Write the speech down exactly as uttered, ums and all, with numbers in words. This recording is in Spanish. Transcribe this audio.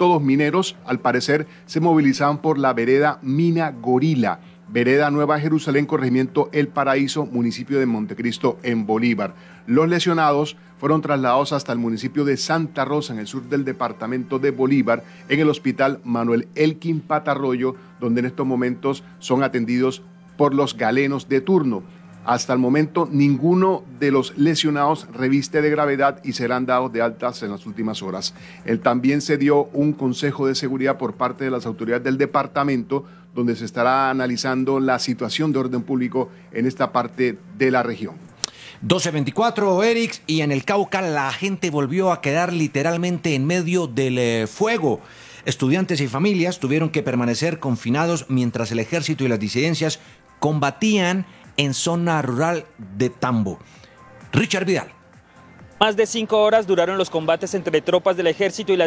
todos mineros, al parecer se movilizaban por la vereda Mina Gorila, vereda Nueva Jerusalén, corregimiento El Paraíso, municipio de Montecristo, en Bolívar. Los lesionados fueron trasladados hasta el municipio de Santa Rosa, en el sur del departamento de Bolívar, en el hospital Manuel Elkin Patarroyo, donde en estos momentos son atendidos por los galenos de turno. Hasta el momento, ninguno de los lesionados reviste de gravedad y serán dados de altas en las últimas horas. Él también se dio un consejo de seguridad por parte de las autoridades del departamento, donde se estará analizando la situación de orden público en esta parte de la región. doce veinticuatro, Eric, y en el Cauca la gente volvió a quedar literalmente en medio del eh, fuego. Estudiantes y familias tuvieron que permanecer confinados mientras el ejército y las disidencias combatían en zona rural de Tambo. Richard Vidal. Más de cinco horas duraron los combates entre tropas del ejército y las